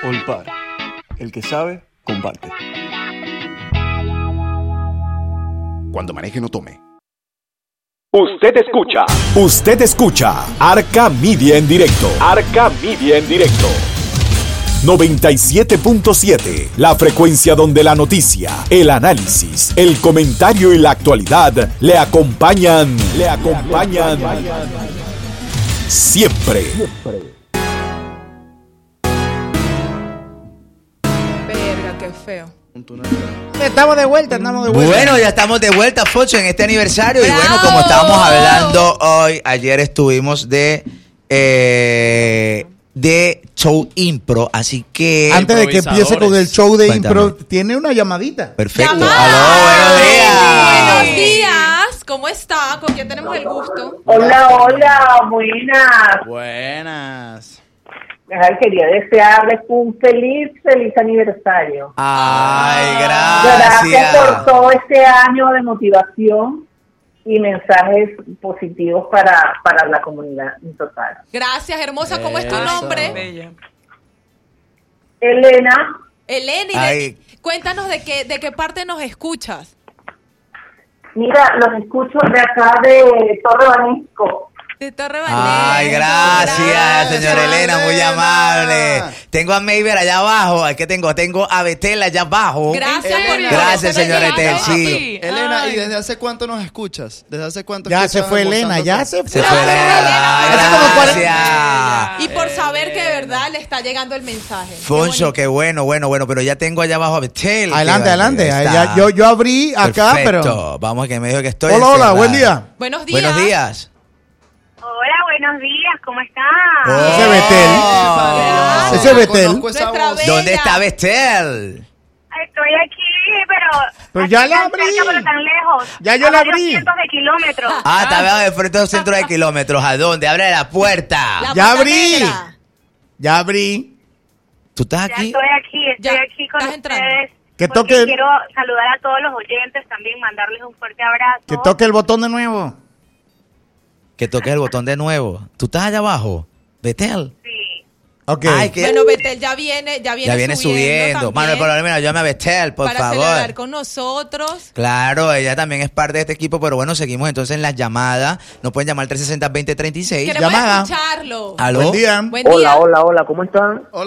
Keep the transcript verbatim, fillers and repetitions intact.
Olpar, el que sabe, comparte. Cuando maneje no tome. Usted escucha. Usted escucha Arca Media en directo. Arca Media en directo. noventa y siete punto siete, la frecuencia donde la noticia, el análisis, el comentario y la actualidad le acompañan, le acompañan, le acompañan siempre. Verga, qué feo. Estamos de vuelta, estamos de vuelta. Bueno, ya estamos de vuelta, Focho, en este aniversario. ¡Bravo! Y bueno, como estábamos hablando hoy, ayer estuvimos de eh, de show impro, así que... Antes de que empiece con el show de Cuéntame. impro, tiene una llamadita. Perfecto. ¡Llamada! Aló, buenos días. Buenos días. ¿Cómo está? ¿Con quién tenemos el gusto? Hola, hola, buenas. Buenas. Ay, quería desearles un feliz, feliz aniversario. Ay, Gracias gracias. por todo este año de motivación y mensajes positivos para, para la comunidad en total. Gracias, hermosa. ¿Cómo es tu nombre? Elena, Elena. ¿Y Ay. de- cuéntanos de qué, de qué parte nos escuchas. mira, los escucho de acá de Torre Banisco. De Torre Ay, Vallejo. gracias, señora Elena, muy Elena. amable. Tengo a Mayber allá abajo, ¿qué tengo? Tengo a Betel allá abajo. Gracias, por Gracias, por señora Elena. Etel, sí. Elena, ¿y desde hace cuánto nos escuchas? ¿Desde hace cuánto? Ya se escuchas fue Elena, Almorzando ya con- se fue. Se fue Elena. Hace como cuarenta- Gracias. Y por saber que de verdad le está llegando el mensaje. Qué Foncho, bonito. qué bueno, bueno, bueno, pero ya tengo allá abajo a Betel. Adelante, que- adelante. ahí Ya- está. yo, yo abrí acá, Perfecto. pero... Vamos, que me dijo que estoy Hola, hola, encerrada. buen día. Buenos días. Buenos días. Hola, buenos días, ¿cómo están? Oh. Ese Betel. Oh. Ese Betel. Conozco esa Nuestra voz. bella. ¿Dónde está Betel? Estoy aquí, pero... Pero aquí ya la tan abrí. cerca, pero tan lejos. Ya yo A la varios abrí. cientos de kilómetros. Ah, está abajo de frente a un centro de kilómetros. ¿A dónde? Abre la puerta. La Ya puerta abrí. negra. Ya abrí. ¿Tú estás Ya aquí? estoy aquí, estoy Ya, aquí con estás entrando. ustedes. Que porque toque- quiero saludar a todos los oyentes, también mandarles un fuerte abrazo. Que toque el botón de nuevo. Que toques el botón de nuevo. ¿Tú estás allá abajo? Betel. Sí. Ok. Ay, que Bueno, Betel ya viene, ya viene ya viene subiendo. también Manuel, por lo menos llame a Betel, por para favor. celebrar con nosotros. Claro, ella también es parte de este equipo, pero bueno, seguimos entonces en las llamadas. Nos pueden llamar al trescientos sesenta, veinte treinta y seis. Queremos Llamada. escucharlo. ¿Aló? Buen día. Buen día. Hola, hola, hola, ¿cómo están?